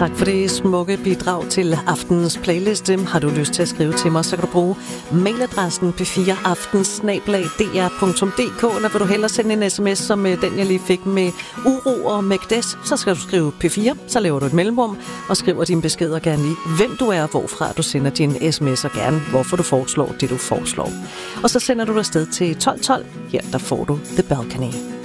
Tak for det smukke bidrag til aftenens playliste. Har du lyst til at skrive til mig, så kan du bruge mailadressen p4aftens@dr.dk, eller vil du hellere sende en sms som den, jeg lige fik med uro og Magdes, så skal du skrive P4, så laver du et mellemrum og skriver din beskeder gerne lige, hvem du er og hvorfra du sender din sms, og gerne hvorfor du foreslår det, du foreslår. Og så sender du dig afsted til 1212. Her der får du The Balcony.